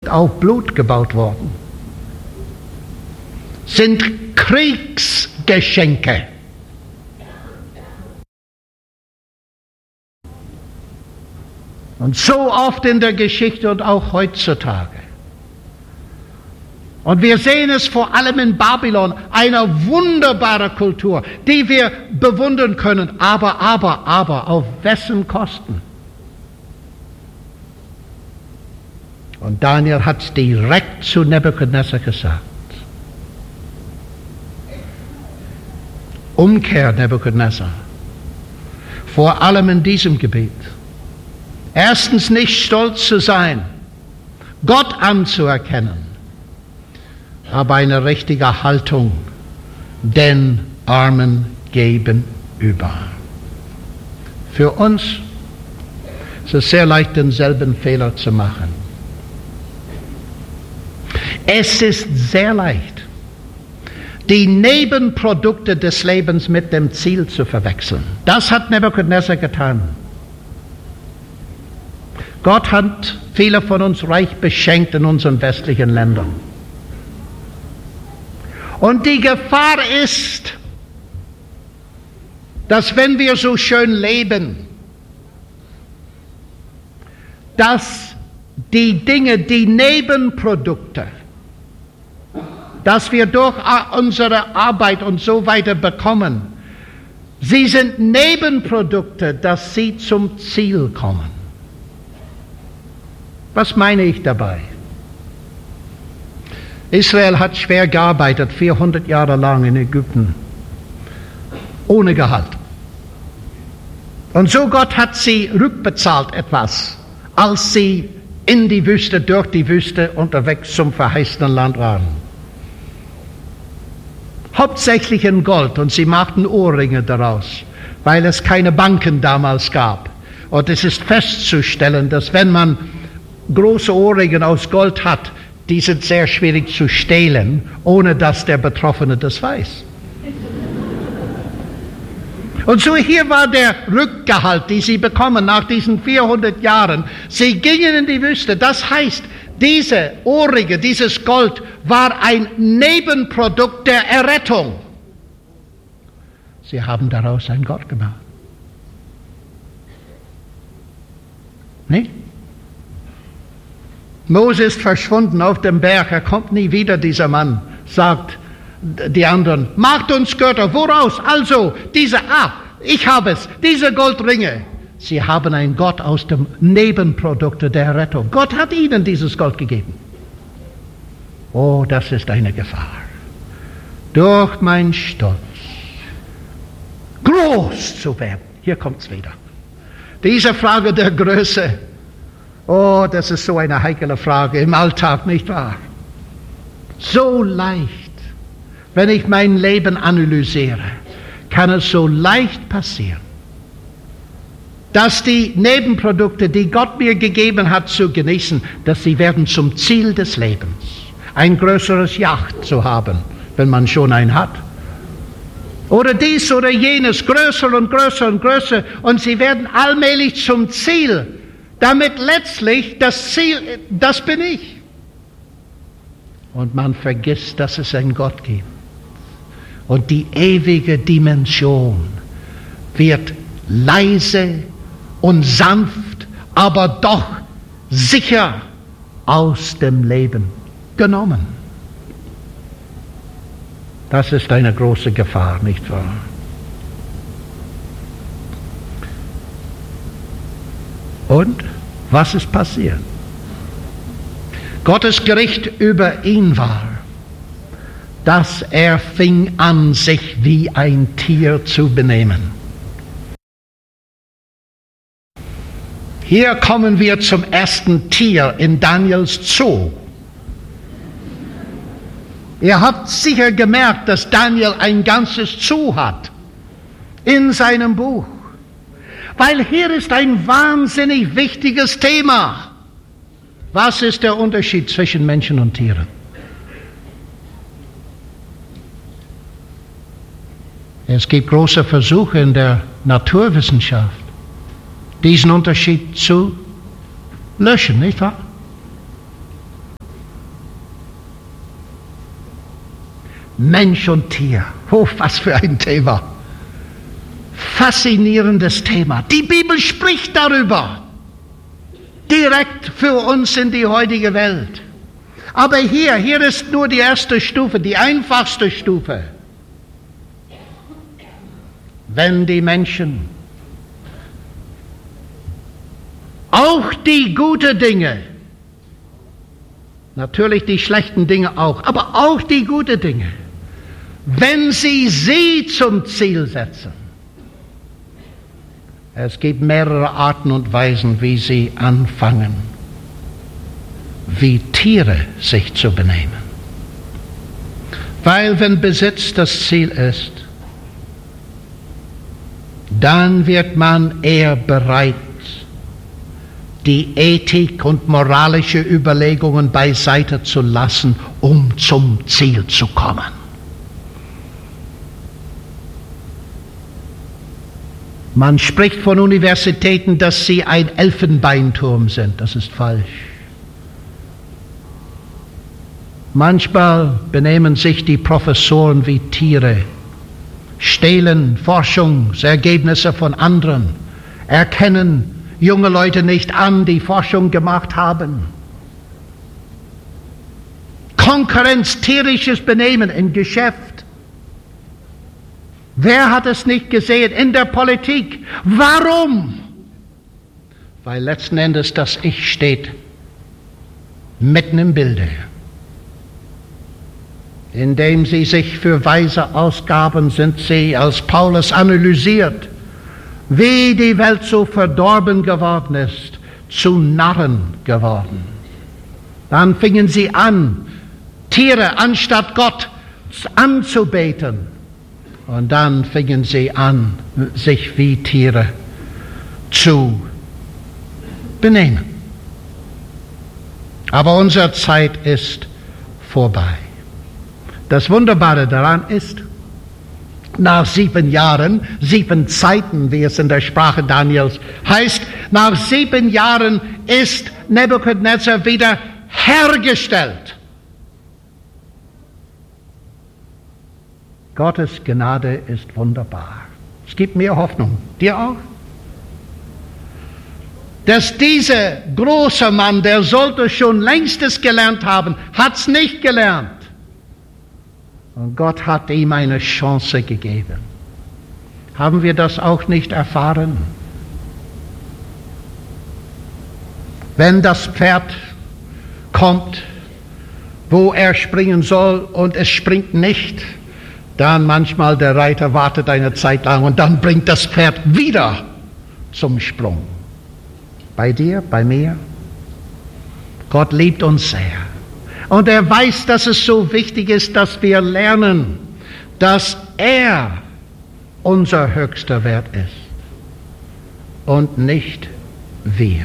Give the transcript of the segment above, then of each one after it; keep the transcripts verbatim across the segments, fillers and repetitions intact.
auf Blut gebaut worden, sind Kriegsgeschenke. Und so oft in der Geschichte und auch heutzutage. Und wir sehen es vor allem in Babylon, einer wunderbaren Kultur, die wir bewundern können. Aber, aber, aber, auf wessen Kosten? Und Daniel hat es direkt zu Nebukadnezar gesagt. Umkehr, Nebukadnezar. Vor allem in diesem Gebiet. Erstens nicht stolz zu sein, Gott anzuerkennen, aber eine richtige Haltung den Armen gegenüber. Für uns ist es sehr leicht, denselben Fehler zu machen. Es ist sehr leicht, die Nebenprodukte des Lebens mit dem Ziel zu verwechseln. Das hat Nebukadnezar getan. Gott hat viele von uns reich beschenkt in unseren westlichen Ländern. Und die Gefahr ist, dass wenn wir so schön leben, dass die Dinge, die Nebenprodukte, dass wir durch unsere Arbeit und so weiter bekommen, sie sind Nebenprodukte, dass sie zum Ziel kommen. Was meine ich dabei? Israel hat schwer gearbeitet, vierhundert Jahre lang in Ägypten, ohne Gehalt. Und so Gott hat sie rückbezahlt etwas, als sie in die Wüste, durch die Wüste unterwegs zum verheißenen Land waren. Hauptsächlich in Gold, und sie machten Ohrringe daraus, weil es keine Banken damals gab. Und es ist festzustellen, dass wenn man große Ohrringe aus Gold hat, die sind sehr schwierig zu stehlen, ohne dass der Betroffene das weiß. Und so hier war der Rückgehalt, den sie bekommen nach diesen vierhundert Jahren. Sie gingen in die Wüste. Das heißt, diese Ohrringe, dieses Gold war ein Nebenprodukt der Errettung. Sie haben daraus einen Gott gemacht. Nicht? Mose ist verschwunden auf dem Berg, er kommt nie wieder, dieser Mann, sagt die anderen, macht uns Götter, woraus? Also, diese, ah, ich habe es, diese Goldringe. Sie haben einen Gott aus dem Nebenprodukt der Rettung. Gott hat ihnen dieses Gold gegeben. Oh, das ist eine Gefahr. Durch meinen Stolz groß zu werden. Hier kommt es wieder. Diese Frage der Größe. Oh, das ist so eine heikle Frage im Alltag, nicht wahr? So leicht, wenn ich mein Leben analysiere, kann es so leicht passieren, dass die Nebenprodukte, die Gott mir gegeben hat, zu genießen, dass sie werden zum Ziel des Lebens. Ein größeres Yacht zu haben, wenn man schon einen hat. Oder dies oder jenes, größer und größer und größer. Und sie werden allmählich zum Ziel, damit letztlich das Ziel, das bin ich. Und man vergisst, dass es einen Gott gibt. Und die ewige Dimension wird leise und sanft, aber doch sicher aus dem Leben genommen. Das ist eine große Gefahr, nicht wahr? Und was ist passiert? Gottes Gericht über ihn war, dass er fing an, sich wie ein Tier zu benehmen. Hier kommen wir zum ersten Tier in Daniels Zoo. Ihr habt sicher gemerkt, dass Daniel ein ganzes Zoo hat in seinem Buch. Weil hier ist ein wahnsinnig wichtiges Thema. Was ist der Unterschied zwischen Menschen und Tieren? Es gibt große Versuche in der Naturwissenschaft, diesen Unterschied zu löschen, nicht wahr? Mensch und Tier. Oh, was für ein Thema. Faszinierendes Thema. Die Bibel spricht darüber. Direkt für uns in die heutige Welt. Aber hier, hier ist nur die erste Stufe, die einfachste Stufe. Wenn die Menschen auch die guten Dinge, natürlich die schlechten Dinge auch, aber auch die guten Dinge, wenn sie sie zum Ziel setzen. Es gibt mehrere Arten und Weisen, wie sie anfangen, wie Tiere sich zu benehmen. Weil wenn Besitz das Ziel ist, dann wird man eher bereit, die Ethik und moralische Überlegungen beiseite zu lassen, um zum Ziel zu kommen. Man spricht von Universitäten, dass sie ein Elfenbeinturm sind. Das ist falsch. Manchmal benehmen sich die Professoren wie Tiere, stehlen Forschungsergebnisse von anderen, erkennen junge Leute nicht an, die Forschung gemacht haben. Konkurrenz, tierisches Benehmen im Geschäft. Wer hat es nicht gesehen in der Politik? Warum? Weil letzten Endes das Ich steht mitten im Bilde. Indem sie sich für Weise ausgaben, sind sie, als Paulus analysiert, wie die Welt so verdorben geworden ist, zu Narren geworden. Dann fingen sie an, Tiere anstatt Gott anzubeten. Und dann fingen sie an, sich wie Tiere zu benehmen. Aber unsere Zeit ist vorbei. Das Wunderbare daran ist, nach sieben Jahren, sieben Zeiten, wie es in der Sprache Daniels heißt, nach sieben Jahren ist Nebukadnezar wieder hergestellt. Gottes Gnade ist wunderbar. Es gibt mir Hoffnung. Dir auch? Dass dieser große Mann, der sollte schon längstes gelernt haben, hat es nicht gelernt. Und Gott hat ihm eine Chance gegeben. Haben wir das auch nicht erfahren? Wenn das Pferd kommt, wo er springen soll und es springt nicht, dann manchmal der Reiter wartet eine Zeit lang und dann bringt das Pferd wieder zum Sprung. Bei dir, bei mir? Gott liebt uns sehr. Und er weiß, dass es so wichtig ist, dass wir lernen, dass er unser höchster Wert ist und nicht wir.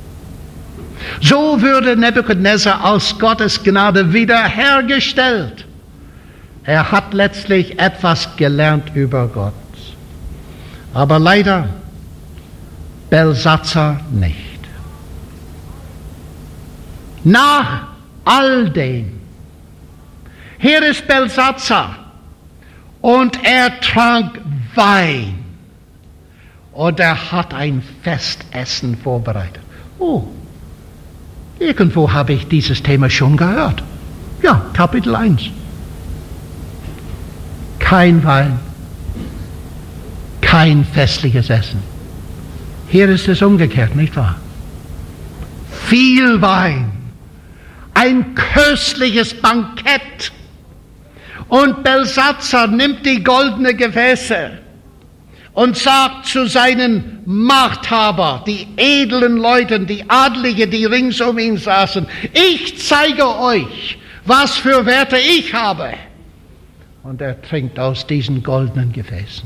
So würde Nebukadnezar aus Gottes Gnade wiederhergestellt. Er hat letztlich etwas gelernt über Gott. Aber leider Belshazzar nicht. Nach all dem. Hier ist Belshazzar und er trank Wein und er hat ein Festessen vorbereitet. Oh, irgendwo habe ich dieses Thema schon gehört. Ja, Kapitel eins. Kein Wein, kein festliches Essen. Hier ist es umgekehrt, nicht wahr? Viel Wein, ein köstliches Bankett. Und Belshazzar nimmt die goldenen Gefäße und sagt zu seinen Machthaber, die edlen Leuten, die Adlige, die rings um ihn saßen, ich zeige euch, was für Werte ich habe. Und er trinkt aus diesen goldenen Gefäßen.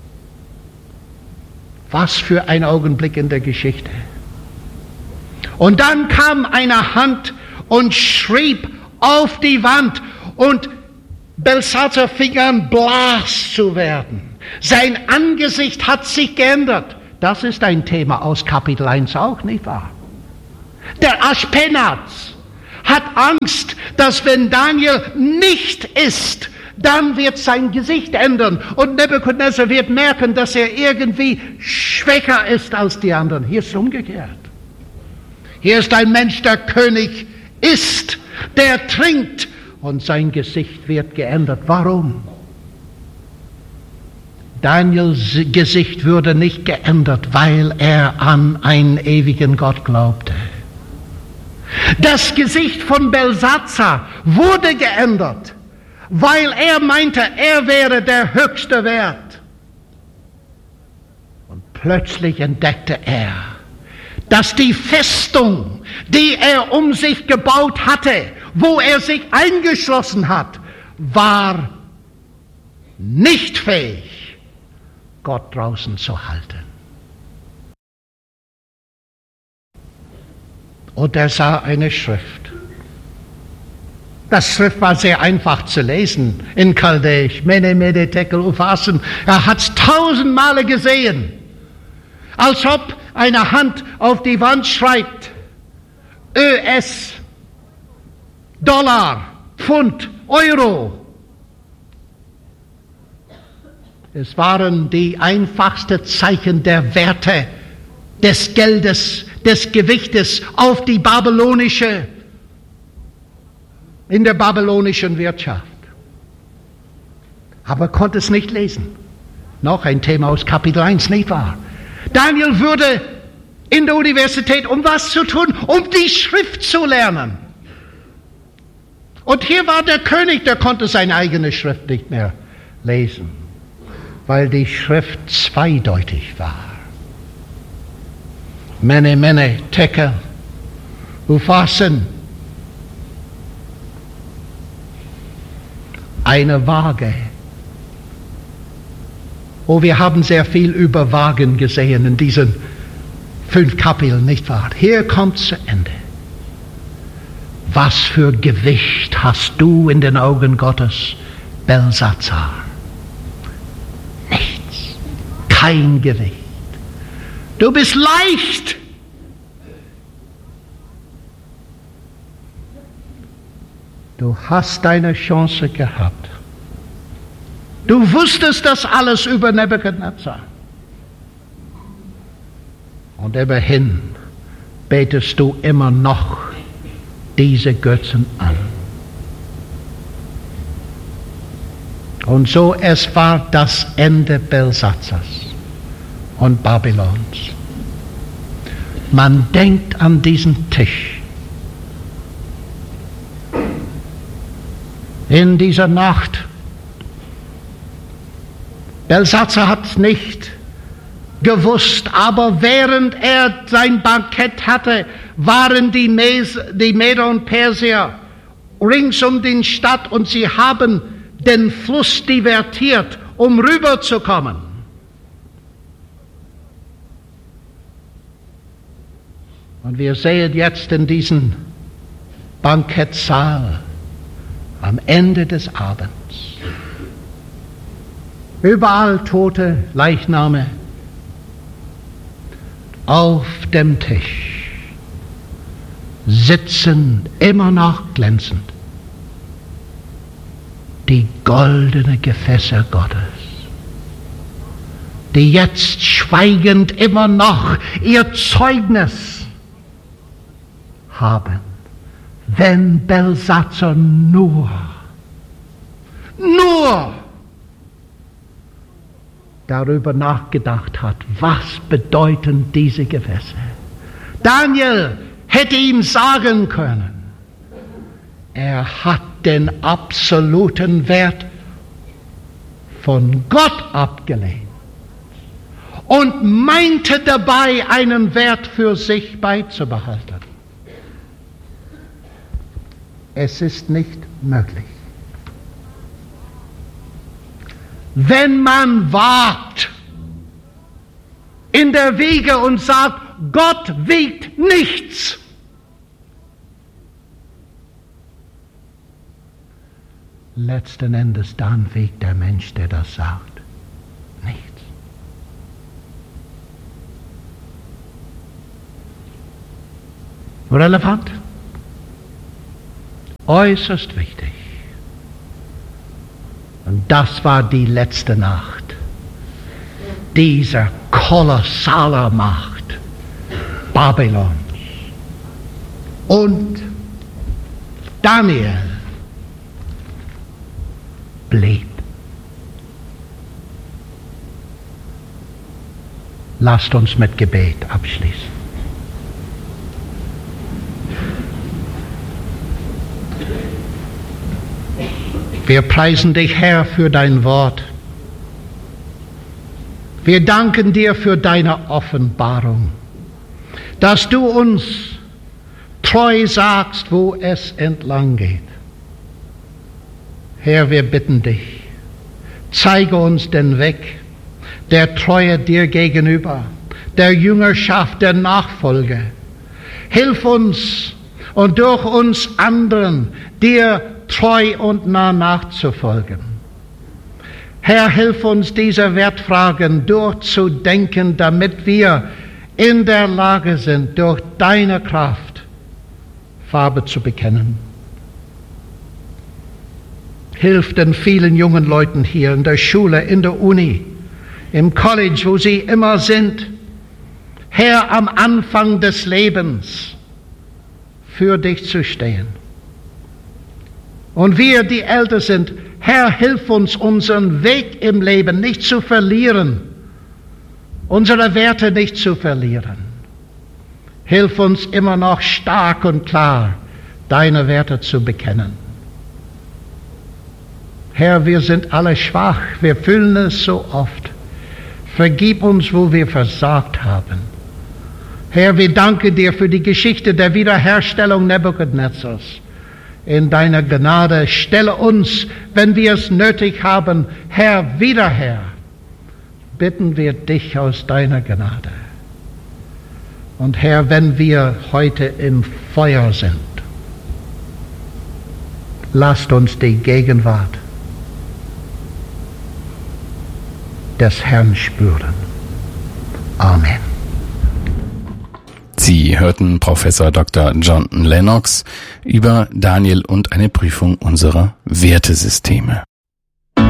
Was für ein Augenblick in der Geschichte. Und dann kam eine Hand und schrieb auf die Wand und Belshazzar fing an, blass zu werden. Sein Angesicht hat sich geändert. Das ist ein Thema aus Kapitel eins auch, nicht wahr? Der Aschpenaz hat Angst, dass wenn Daniel nicht isst, Dann wird sein Gesicht ändern und Nebukadnezar wird merken, dass er irgendwie schwächer ist als die anderen. Hier ist es umgekehrt. Hier ist ein Mensch, der König ist, der trinkt und sein Gesicht wird geändert. Warum? Daniels Gesicht wurde nicht geändert, weil er an einen ewigen Gott glaubte. Das Gesicht von Belshazzar wurde geändert, weil er meinte, er wäre der höchste Wert. Und plötzlich entdeckte er, dass die Festung, die er um sich gebaut hatte, wo er sich eingeschlossen hat, war nicht fähig, Gott draußen zu halten. Und er sah eine Schrift. Das Schrift war sehr einfach zu lesen in Chaldäisch. Mene, Mene, Tekel, Upharsin. Er hat es tausend Male gesehen. Als ob eine Hand auf die Wand schreibt. Ö S, Dollar, Pfund, Euro. Es waren die einfachsten Zeichen der Werte, des Geldes, des Gewichtes auf die babylonische, in der babylonischen Wirtschaft. Aber konnte es nicht lesen. Noch ein Thema aus Kapitel eins, nicht wahr? Daniel würde in der Universität, um was zu tun? Um die Schrift zu lernen. Und hier war der König, der konnte seine eigene Schrift nicht mehr lesen, weil die Schrift zweideutig war. Mene, Mene, Tekel, Upharsin. Eine Waage. Oh, wir haben sehr viel über Wagen gesehen in diesen fünf Kapiteln, nicht wahr? Hier kommt zu Ende. Was für Gewicht hast du in den Augen Gottes, Belshazzar? Nichts. Kein Gewicht. Du bist leicht. Du hast deine Chance gehabt. Du wusstest das alles über Nebukadnezar. Und immerhin betest du immer noch diese Götzen an. Und so, es war das Ende Belshazzars und Babylons. Man denkt an diesen Tisch. In dieser Nacht. Belshazzar hat es nicht gewusst, aber während er sein Bankett hatte, waren die, Mes, die Meder und Persier rings um die Stadt und sie haben den Fluss divertiert, um rüberzukommen. Und wir sehen jetzt in diesem Bankettsaal am Ende des Abends überall tote Leichname auf dem Tisch sitzen, immer noch glänzend, die goldenen Gefäße Gottes, die jetzt schweigend immer noch ihr Zeugnis haben. Wenn Belshazzar nur, nur darüber nachgedacht hat, was bedeuten diese Gefäße. Daniel hätte ihm sagen können, er hat den absoluten Wert von Gott abgelehnt und meinte dabei, einen Wert für sich beizubehalten. Es ist nicht möglich. Wenn man wagt in der Wiege und sagt, Gott wiegt nichts, letzten Endes dann wiegt der Mensch, der das sagt, nichts. Relevant? Äußerst wichtig. Und das war die letzte Nacht dieser kolossalen Macht Babylons. Und Daniel blieb. Lasst uns mit Gebet abschließen. Wir preisen dich, Herr, für dein Wort. Wir danken dir für deine Offenbarung, dass du uns treu sagst, wo es entlang geht. Herr, wir bitten dich, zeige uns den Weg der Treue dir gegenüber, der Jüngerschaft, der Nachfolge. Hilf uns und durch uns anderen, dir treu und nah nachzufolgen. Herr, hilf uns, diese Wertfragen durchzudenken, damit wir in der Lage sind, durch deine Kraft Farbe zu bekennen. Hilf den vielen jungen Leuten hier in der Schule, in der Uni, im College, wo sie immer sind. Herr, am Anfang des Lebens für dich zu stehen. Und wir, die älter sind, Herr, hilf uns, unseren Weg im Leben nicht zu verlieren, unsere Werte nicht zu verlieren. Hilf uns immer noch stark und klar, deine Werte zu bekennen. Herr, wir sind alle schwach, wir fühlen es so oft. Vergib uns, wo wir versagt haben. Herr, wir danken dir für die Geschichte der Wiederherstellung Nebukadnezzars. In deiner Gnade stelle uns, wenn wir es nötig haben, Herr, wieder her. Bitten wir dich aus deiner Gnade. Und Herr, wenn wir heute im Feuer sind, lasst uns die Gegenwart des Herrn spüren. Amen. Sie hörten Professor Doktor John Lennox über Daniel und eine Prüfung unserer Wertesysteme.